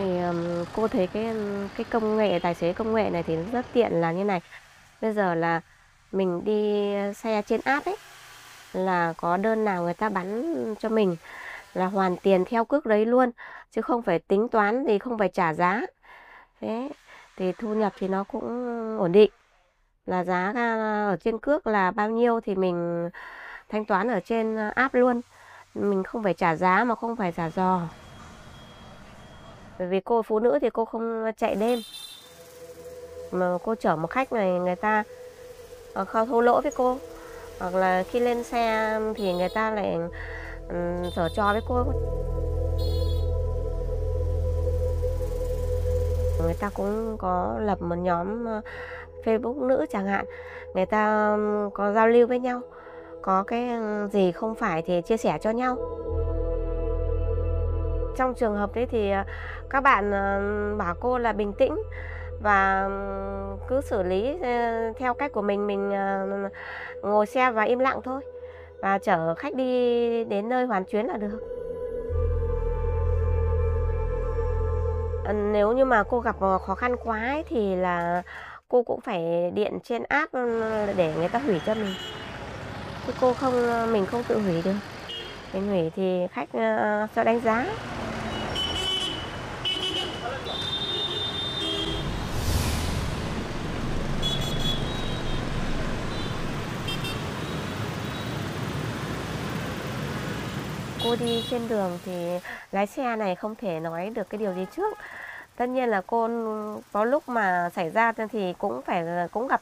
Thì, cô thấy cái công nghệ tài xế công nghệ này thì nó rất tiện là như này. Bây giờ là mình đi xe trên app ấy, là có đơn nào người ta bán cho mình là hoàn tiền theo cước đấy luôn, chứ không phải tính toán gì, không phải trả giá. Thế thì thu nhập thì nó cũng ổn định, là giá ở trên cước là bao nhiêu thì mình thanh toán ở trên app luôn. Mình không phải trả giá mà không phải trả giò. Bởi vì cô phụ nữ thì cô không chạy đêm. Mà cô chở một khách này người ta không thô lỗ với cô. Hoặc là khi lên xe thì người ta lại giở trò với cô. Người ta cũng có lập một nhóm Facebook nữ chẳng hạn. Người ta có giao lưu với nhau. Có cái gì không phải thì chia sẻ cho nhau. Trong trường hợp đấy thì các bạn bảo cô là bình tĩnh và cứ xử lý theo cách của mình ngồi xe và im lặng thôi, và chở khách đi đến nơi hoàn chuyến là được. Nếu như mà cô gặp khó khăn quá ấy, thì là cô cũng phải điện trên app để người ta hủy cho mình. Chứ mình không tự hủy được. Mình hủy thì khách cho đánh giá. Cô đi trên đường thì lái xe này không thể nói được cái điều gì trước. Tất nhiên là cô có lúc mà xảy ra thì cũng gặp